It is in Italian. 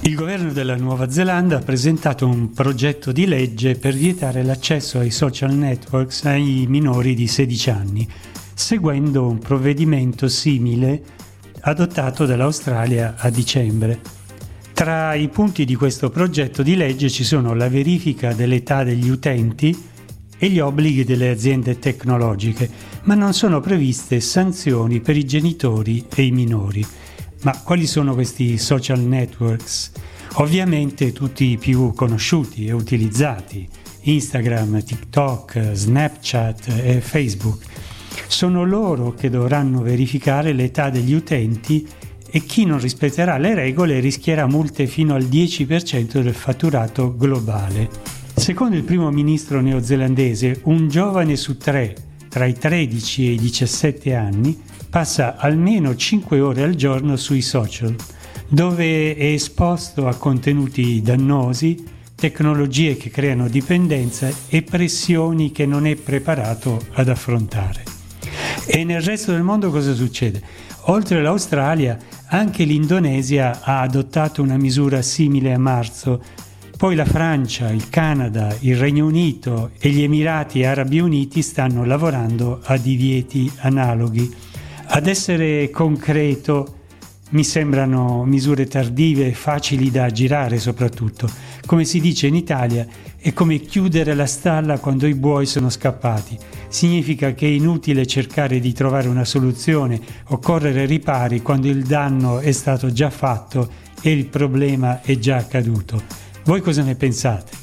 Il governo della Nuova Zelanda ha presentato un progetto di legge per vietare l'accesso ai social networks ai minori di 16 anni, seguendo un provvedimento simile adottato dall'Australia a dicembre. Tra i punti di questo progetto di legge ci sono la verifica dell'età degli utenti e gli obblighi delle aziende tecnologiche, ma non sono previste sanzioni per i genitori e i minori. Ma quali sono questi social networks? Ovviamente tutti i più conosciuti e utilizzati: Instagram, TikTok, Snapchat e Facebook. Sono loro che dovranno verificare l'età degli utenti e chi non rispetterà le regole rischierà multe fino al 10% del fatturato globale. Secondo il primo ministro neozelandese, un giovane su 3 tra i 13 e i 17 anni passa almeno 5 ore al giorno sui social, dove è esposto a contenuti dannosi, tecnologie che creano dipendenza e pressioni che non è preparato ad affrontare. E nel resto del mondo cosa succede? Oltre all'Australia, anche l'Indonesia ha adottato una misura simile a marzo. Poi la Francia, il Canada, il Regno Unito e gli Emirati Arabi Uniti stanno lavorando a divieti analoghi. Ad essere concreto, mi sembrano misure tardive e facili da aggirare soprattutto. Come si dice in Italia, è come chiudere la stalla quando i buoi sono scappati. Significa che è inutile cercare di trovare una soluzione o correre ripari quando il danno è stato già fatto e il problema è già accaduto. Voi cosa ne pensate?